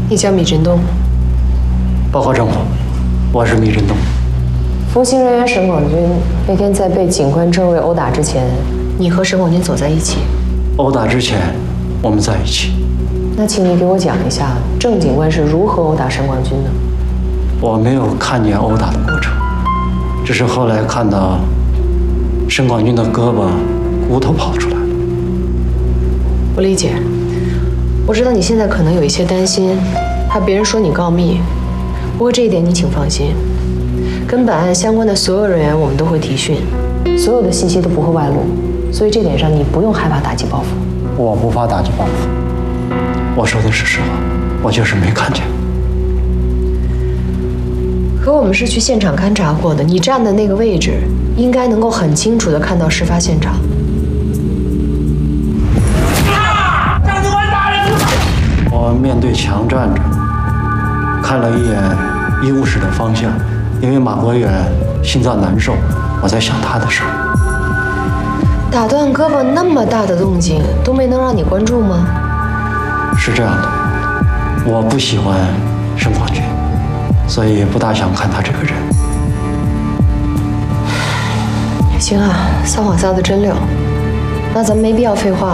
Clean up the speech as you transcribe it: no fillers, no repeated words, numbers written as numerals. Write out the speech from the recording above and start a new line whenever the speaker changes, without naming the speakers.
你叫米振东。
报告政府，我是米振东。
服刑人员沈广军那天在被警官郑瑞殴打之前，你和沈广军走在一起。
殴打之前，我们在一起。
那请你给我讲一下郑警官是如何殴打沈广军的。
我没有看见殴打的过程，只是后来看到沈广军的胳膊骨头跑出来了。
我理解，我知道你现在可能有一些担心，怕别人说你告密。不过这一点你请放心，跟本案相关的所有人员我们都会提讯，所有的信息都不会外露，所以这点上你不用害怕打击报复。
我不怕打击报复，我说的是实话，我就是没看见。
可我们是去现场勘察过的，你站的那个位置，应该能够很清楚地看到事发现场。
我面对墙站着，看了一眼医务室的方向，因为马国远心脏难受，我在想他的事儿。
打断胳膊那么大的动静都没能让你关注吗？
是这样的，我不喜欢沈广军，所以不大想看他这个人。
行啊，撒谎撒得真溜。那咱们没必要废话了。